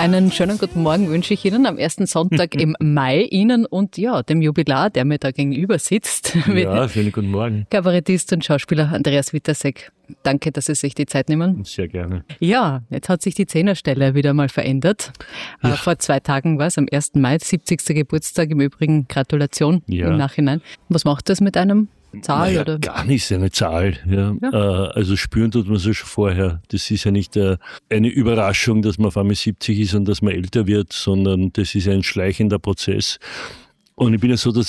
Einen schönen guten Morgen wünsche ich Ihnen am ersten Sonntag im Mai, Ihnen und ja, dem Jubilar, der mir da gegenüber sitzt. Ja, schönen guten Morgen. Kabarettist und Schauspieler Andreas Wittersek. Danke, dass Sie sich die Zeit nehmen. Sehr gerne. Ja, jetzt hat sich die Zehnerstelle wieder mal verändert. Ja. Vor 2 Tagen war es, am 1. Mai, 70. Geburtstag. Im Übrigen Gratulation im Nachhinein. Was macht das mit einem? Zahl? Naja, oder? Gar nicht eine Zahl. Ja. Also spüren tut man es ja schon vorher. Das ist ja nicht eine Überraschung, dass man auf einmal 70 ist und dass man älter wird, sondern das ist ein schleichender Prozess. Und ich bin ja so der